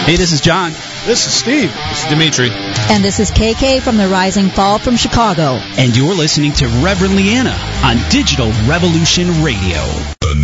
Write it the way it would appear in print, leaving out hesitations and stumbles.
Hey, this is John. This is Steve. This is Dimitri. And this is KK from the Rising Fall from Chicago. And you're listening to Reverend Leanna on Digital Revolution Radio. The